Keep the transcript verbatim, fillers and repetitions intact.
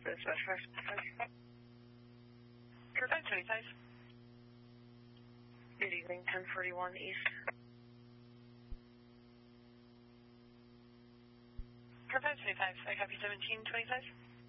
Dispatch five. Curve twenty-five. Good evening, ten forty-one East. Curve twenty-five, I copy seventeen twenty-five.